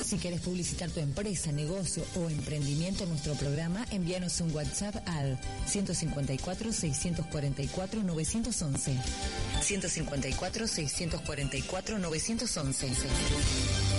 Si querés publicitar tu empresa, negocio o emprendimiento en nuestro programa, envíanos un WhatsApp al 154 644 911. 154 644 911.